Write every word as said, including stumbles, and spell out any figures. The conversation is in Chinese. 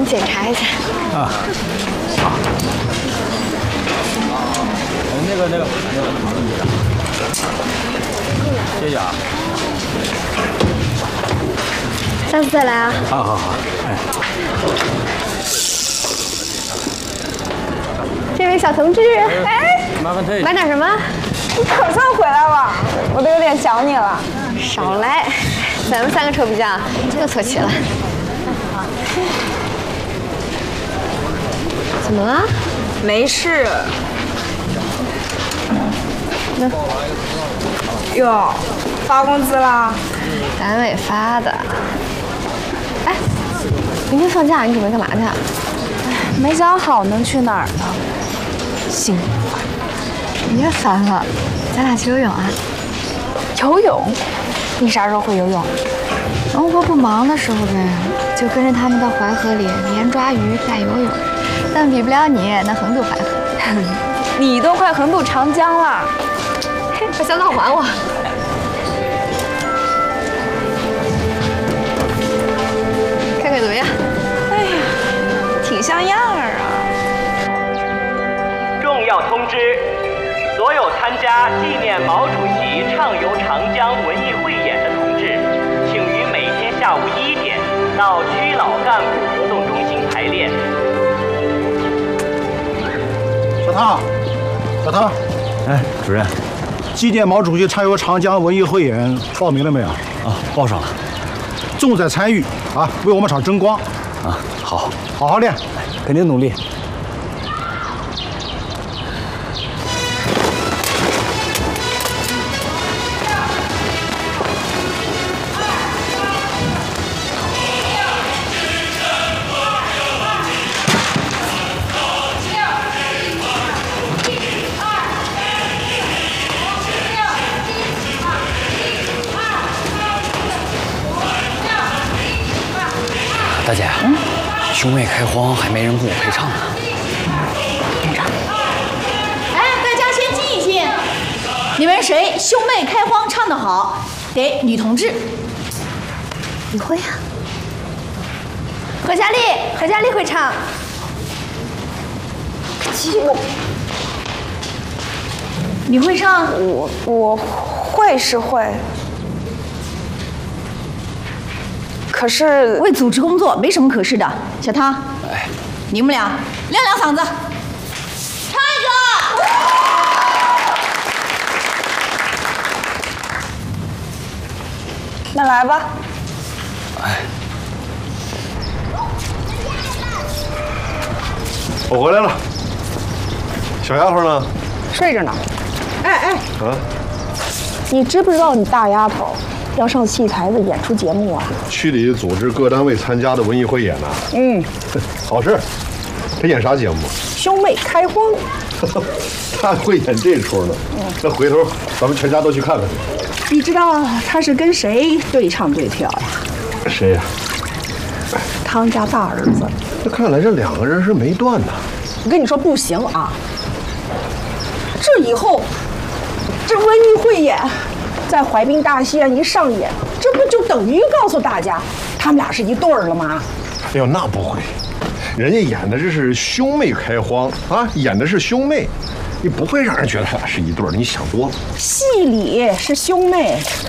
你检查一下。 啊，好。那个那个那个，谢谢啊。 下次再来啊。 好好好，哎。 这位小同志， 哎， 麻烦退。 买点什么？ 你可算回来了，我都有点想你了。 少来，咱们三个臭皮匠又凑齐了。怎么了？ 没事。那哟，发工资啦？ 单位发的。哎，明天放假，你准备干嘛去啊？ 没想好能去哪儿呢。行， 别烦了，咱俩去游泳啊。 游泳？你啥时候会游泳？ 王婆不忙的时候呗，就跟着他们到淮河里连抓鱼带游泳，但比不了你能横渡淮河。 你都快横渡长江了， 把小岛还我。看看怎么样？ 哎呀，挺像样儿啊。 重要通知：所有参加纪念毛主席畅游长江文艺汇演的同志，请于每天下午一点到区老干部活动中心排练。 小汤，小汤， 哎，主任， 纪念毛主席畅游长江文艺汇演报名了没有？ 啊，报上了。 重在参与啊，为我们厂争光。 啊，好， 好好练， 肯定努力。大姐，嗯，兄妹开荒还没人跟我陪唱呢。 陪唱。哎，大家先静一静，你们谁兄妹开荒唱得好，给女同志。 你会呀？何佳丽，何佳丽会唱。 我， 你会唱？ 我我会是会。可是为组织工作没什么可是的。小汤，哎，你们俩亮亮嗓子，唱一个。 那来吧。 哎， 我回来了。小丫头呢？ 睡着呢。哎哎， 啊， 你知不知道你大丫头要上戏台子演出节目啊？ 区里组织各单位参加的文艺汇演呢。 嗯， 好事。她演啥节目？ 兄妹开荒。 她会演这出呢。那回头咱们全家都去看看。 你知道她是跟谁对唱对调呀？ 谁呀？ 汤家大儿子。 那看来这两个人是没断呐。 我跟你说不行啊，这以后这文艺汇演在淮滨大戏院一上演，这不就等于告诉大家他们俩是一对儿了吗？ 哎呦，那不会，人家演的这是兄妹开荒啊，演的是兄妹，你不会让人觉得他俩是一对儿，你想多了。 戏里是兄妹，